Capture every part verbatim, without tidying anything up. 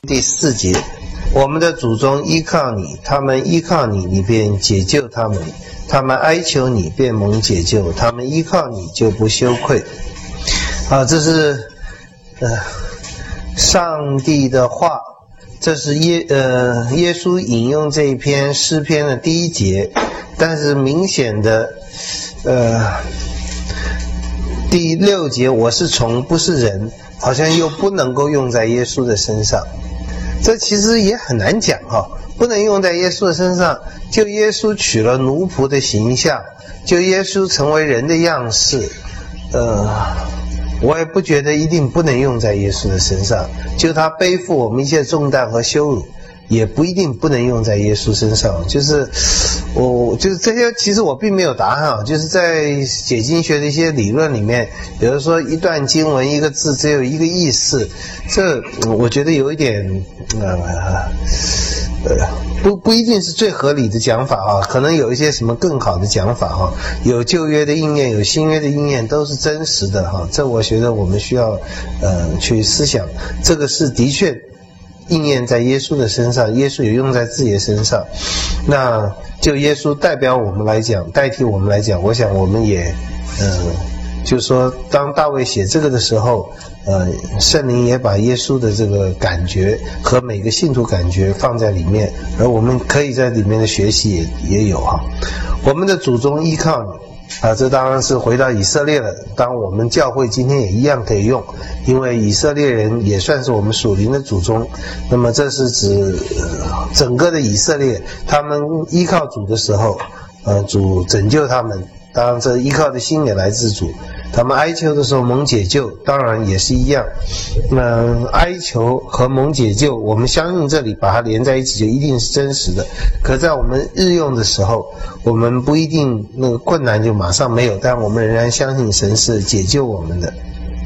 第四节，我们的祖宗依靠你，他们依靠你，你便解救他们；他们哀求你，便蒙解救；他们依靠你，就不羞愧。啊，这是呃上帝的话，这是耶呃耶稣引用这一篇诗篇的第一节，但是明显的呃第六节我是虫不是人，好像又不能够用在耶稣的身上。这其实也很难讲哈、哦，不能用在耶稣的身上。就耶稣取了奴仆的形象，就耶稣成为人的样式，呃，我也不觉得一定不能用在耶稣的身上。就他背负我们一切重担和羞辱，也不一定不能用在耶稣身上。就是我就是这些，其实我并没有答案啊。就是在解经学的一些理论里面，比如说一段经文一个字只有一个意思，这我觉得有一点呃呃不不一定是最合理的讲法啊，可能有一些什么更好的讲法哈、啊。有旧约的应验，有新约的应验，都是真实的哈、啊。这我觉得我们需要呃去思想，这个是的确应验在耶稣的身上，耶稣也用在自己的身上。那就耶稣代表我们来讲，代替我们来讲，我想我们也呃就是说当大卫写这个的时候，呃圣灵也把耶稣的这个感觉和每个信徒感觉放在里面，而我们可以在里面的学习也也有哈。我们的祖宗依靠你啊，这当然是回到以色列了。当我们教会今天也一样可以用，因为以色列人也算是我们属灵的祖宗。那么这是指、呃、整个的以色列，他们依靠主的时候，呃，主拯救他们。当然，这依靠的心也来自主。他们哀求的时候蒙解救，当然也是一样。那哀求和蒙解救，我们相信这里把它连在一起就一定是真实的。可在我们日用的时候，我们不一定那个困难就马上没有，但我们仍然相信神是解救我们的。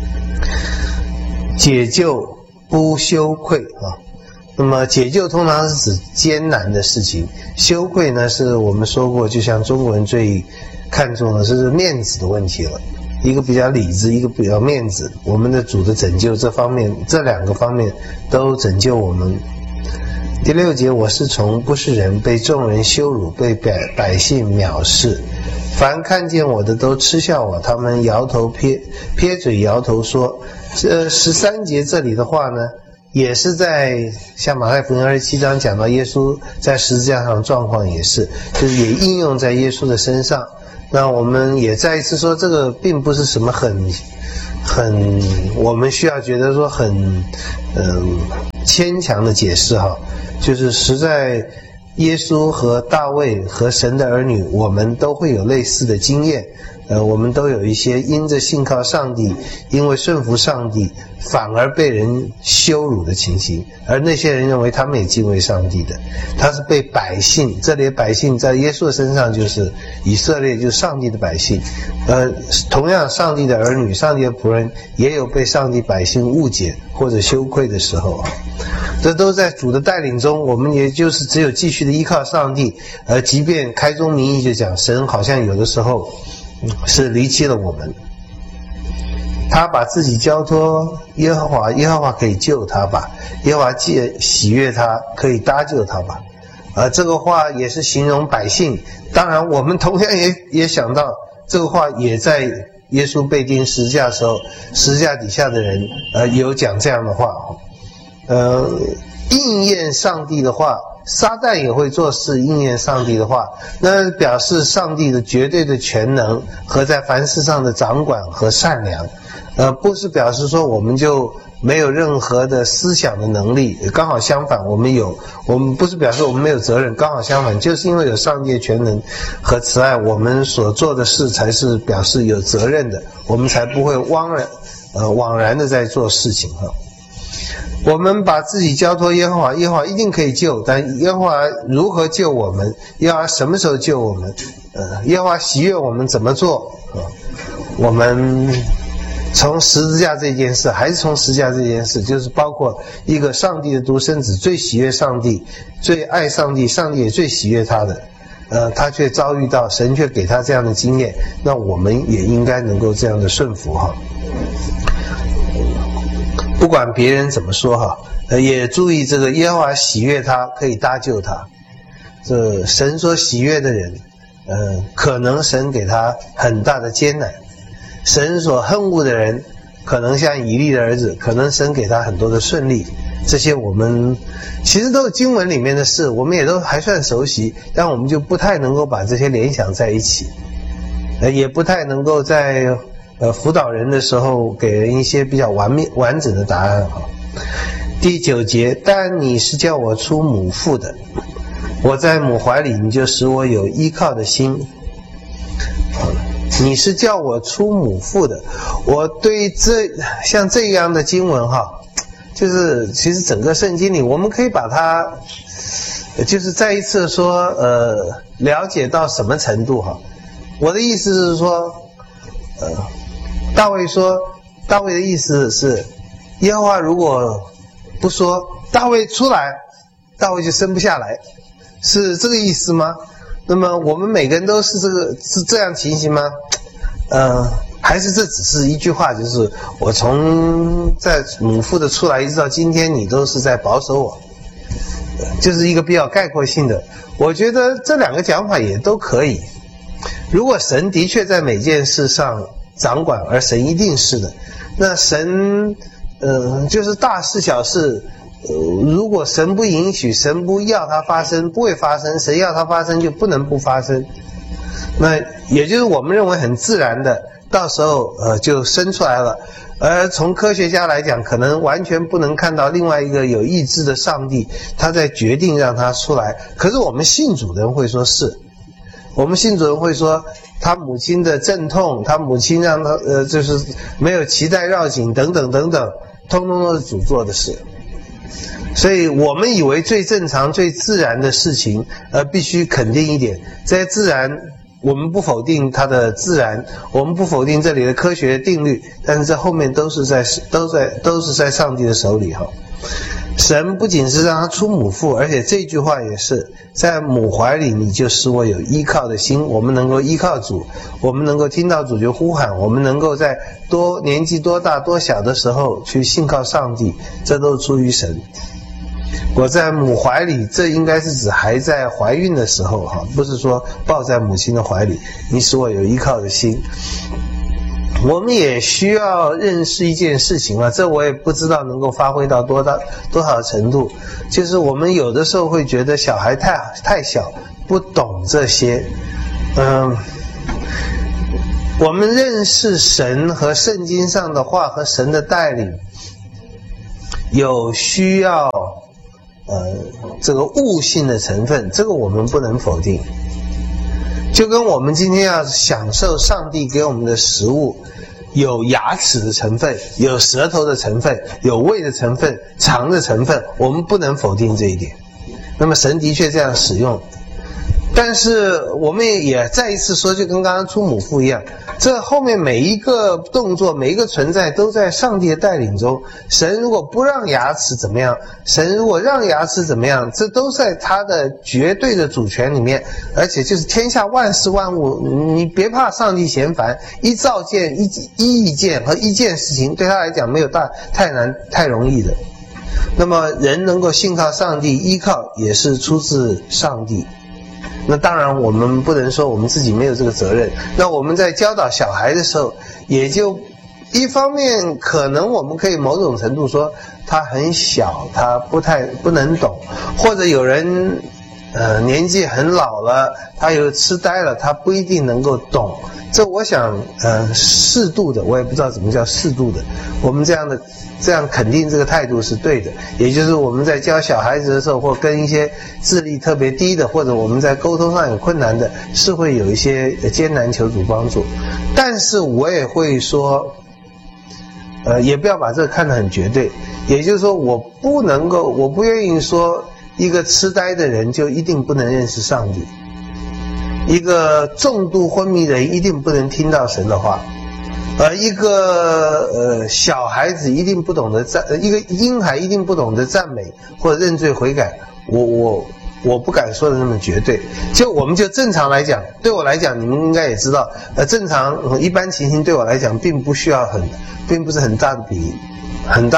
解救不羞愧啊。那么解救通常是指艰难的事情，羞愧呢是我们说过，就像中国人最看重的是面子的问题了。一个比较理智，一个比较面子。我们的主的拯救这方面，这两个方面都拯救我们。第六节，我是虫不是人，被众人羞辱，被百百姓藐视。凡看见我的都嗤笑我，他们摇头撇撇嘴摇头说。这十三节这里的话呢，也是在像马太福音二十七章讲到耶稣在十字架上的状况，也是就是也应用在耶稣的身上。那我们也再一次说，这个并不是什么很很我们需要觉得说很嗯牵强的解释哈，就是实在耶稣和大卫和神的儿女，我们都会有类似的经验。呃，我们都有一些因着信靠上帝，因为顺服上帝，反而被人羞辱的情形，而那些人认为他们也敬畏上帝的，他是被百姓，这里的百姓在耶稣的身上就是以色列，就是上帝的百姓。呃，同样上帝的儿女，上帝的仆人也有被上帝百姓误解或者羞愧的时候啊。这都在主的带领中，我们也就是只有继续的依靠上帝，而即便开宗明义就讲，神好像有的时候是离弃了我们，他把自己交托耶和华，耶和华可以救他吧，耶和华既喜悦他，可以搭救他吧。呃，这个话也是形容百姓。当然我们同样也也想到这个话也在耶稣被钉十字架的时候，十字架底下的人呃有讲这样的话。呃，应验上帝的话，撒旦也会做事应验上帝的话，那表示上帝的绝对的全能和在凡事上的掌管和善良。呃，不是表示说我们就没有任何的思想的能力，刚好相反，我们有，我们不是表示我们没有责任，刚好相反，就是因为有上帝的全能和慈爱，我们所做的事才是表示有责任的，我们才不会枉然呃枉然的在做事情哈。我们把自己交托耶和华，耶和华一定可以救，但耶和华如何救我们，耶和华什么时候救我们，呃，耶和华喜悦我们怎么做、呃、我们从十字架这件事，还是从十字架这件事，就是包括一个上帝的独生子，最喜悦上帝，最爱上帝，上帝也最喜悦他的，呃，他却遭遇到神却给他这样的经验，那我们也应该能够这样的顺服哈。 不管别人怎么说哈，呃，也注意这个耶和华喜悦他，可以搭救他。这神所喜悦的人，呃，可能神给他很大的艰难；神所恨恶的人，可能像以利的儿子，可能神给他很多的顺利。这些我们其实都是经文里面的事，我们也都还算熟悉，但我们就不太能够把这些联想在一起，呃，也不太能够在呃辅导人的时候给人一些比较完面完整的答案哈。第九节，但你是叫我出母腹的，我在母怀里，你就使我有依靠的心。你是叫我出母腹的，我对这像这样的经文哈，就是其实整个圣经里，我们可以把它，就是再一次说，呃，了解到什么程度哈？我的意思是说，呃，大卫说，大卫的意思是，耶和华如果不说大卫出来，大卫就生不下来，是这个意思吗？那么我们每个人都是这个是这样情形吗？呃，还是这只是一句话，就是我从在母腹的出来一直到今天，你都是在保守我，就是一个比较概括性的。我觉得这两个讲法也都可以。如果神的确在每件事上掌管，而神一定是的，那神呃就是大事小事，呃如果神不允许，神不要它发生，不会发生，神要它发生就不能不发生。那也就是我们认为很自然的，到时候呃就生出来了。而从科学家来讲，可能完全不能看到另外一个有意志的上帝，他在决定让他出来。可是我们信主的人会说是，我们信主人会说他母亲的阵痛，他母亲让他呃就是没有脐带绕颈等等等等，通通都是主做的事。所以我们以为最正常最自然的事情，呃必须肯定一点，这些自然我们不否定它的自然，我们不否定这里的科学定律，但是这后面都是在都在都是在上帝的手里哈。神不仅是让他出母腹，而且这句话也是在母怀里，你就使我有依靠的心。我们能够依靠主，我们能够听到主就呼喊，我们能够在多年纪多大多小的时候去信靠上帝，这都是出于神。我在母怀里，这应该是指还在怀孕的时候哈，不是说抱在母亲的怀里，你使我有依靠的心。我们也需要认识一件事情啊，这我也不知道能够发挥到多大多少程度，就是我们有的时候会觉得小孩太太小，不懂这些。嗯，我们认识神和圣经上的话和神的带领，有需要呃这个悟性的成分，这个我们不能否定。就跟我们今天要享受上帝给我们的食物，有牙齿的成分，有舌头的成分，有胃的成分，肠的成分，我们不能否定这一点。那么神的确这样使用，但是我们也再一次说，就跟刚刚出母腹一样，这后面每一个动作，每一个存在都在上帝的带领中。神如果不让牙齿怎么样，神如果让牙齿怎么样，这都在他的绝对的主权里面。而且就是天下万事万物，你别怕上帝嫌烦，一造件一一意见和一件事情对他来讲没有大太难太容易的。那么人能够信靠上帝，依靠也是出自上帝。那当然我们不能说我们自己没有这个责任，那我们在教导小孩的时候，也就一方面可能我们可以某种程度说他很小，他不太不能懂，或者有人呃年纪很老了，他有痴呆了，他不一定能够懂。这我想呃适度的，我也不知道怎么叫适度的，我们这样的这样肯定这个态度是对的。也就是我们在教小孩子的时候，或跟一些智力特别低的，或者我们在沟通上有困难的，是会有一些艰难求主帮助。但是我也会说呃也不要把这个看得很绝对，也就是说我不能够我不愿意说一个痴呆的人就一定不能认识上帝，一个重度昏迷的人一定不能听到神的话，而一个呃小孩子一定不懂得赞，一个婴孩一定不懂得赞美或者认罪悔改，我我我不敢说的那么绝对。就我们就正常来讲，对我来讲，你们应该也知道，呃，正常一般情形对我来讲，并不需要很，并不是很大的比例，很大。